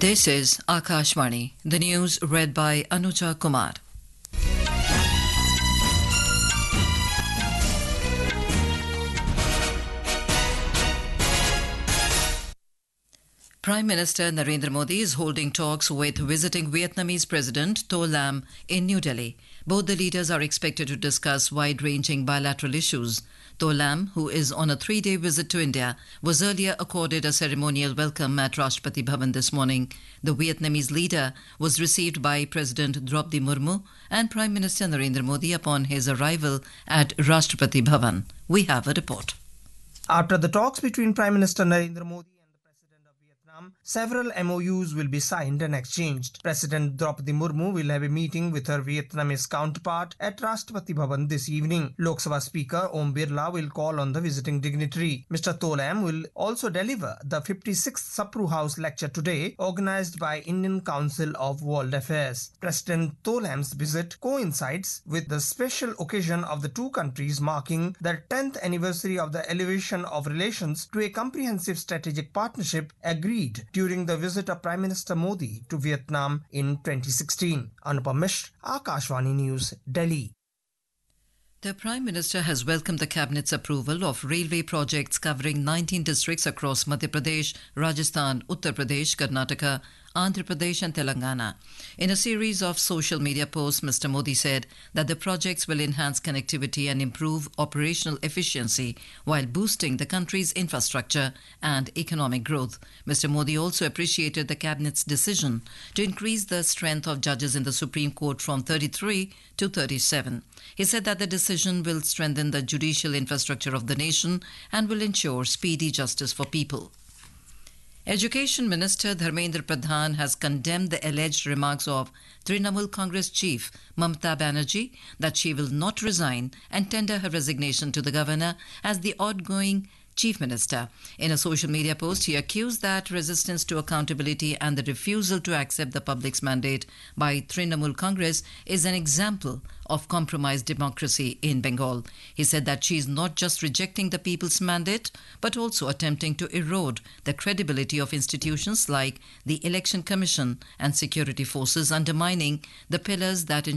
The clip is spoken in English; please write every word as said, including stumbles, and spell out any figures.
This is Akashvani, the news read by Anuja Kumar. Prime Minister Narendra Modi is holding talks with visiting Vietnamese President To Lam in New Delhi. Both the leaders are expected to discuss wide-ranging bilateral issues. To Lam, who is on a three-day visit to India, was earlier accorded a ceremonial welcome at Rashtrapati Bhavan this morning. The Vietnamese leader was received by President Draupadi Murmu and Prime Minister Narendra Modi upon his arrival at Rashtrapati Bhavan. We have a report. After the talks between Prime Minister Narendra Modi several M O Us will be signed and exchanged. President Draupadi Murmu will have a meeting with her Vietnamese counterpart at Rashtrapati Bhavan this evening. Lok Sabha Speaker Om Birla will call on the visiting dignitary. Mister To Lam will also deliver the fifty-sixth Sapru House lecture today, organized by Indian Council of World Affairs. President To Lam's visit coincides with the special occasion of the two countries marking the tenth anniversary of the elevation of relations to a comprehensive strategic partnership agreed during the visit of Prime Minister Modi to Vietnam in twenty sixteen. Anupam Mishra, Akashvani News, Delhi. The Prime Minister has welcomed the Cabinet's approval of railway projects covering nineteen districts across Madhya Pradesh, Rajasthan, Uttar Pradesh, Karnataka, Andhra Pradesh and Telangana. In a series of social media posts, Mister Modi said that the projects will enhance connectivity and improve operational efficiency while boosting the country's infrastructure and economic growth. Mister Modi also appreciated the Cabinet's decision to increase the strength of judges in the Supreme Court from thirty-three to thirty-seven. He said that the decision will strengthen the judicial infrastructure of the nation and will ensure speedy justice for people. Education Minister Dharmendra Pradhan has condemned the alleged remarks of Trinamool Congress chief Mamata Banerjee that she will not resign and tender her resignation to the governor as the outgoing Chief Minister. In a social media post, he accused that resistance to accountability and the refusal to accept the public's mandate by Trinamool Congress is an example of compromised democracy in Bengal. He said that she is not just rejecting the people's mandate, but also attempting to erode the credibility of institutions like the Election Commission and security forces, undermining the pillars that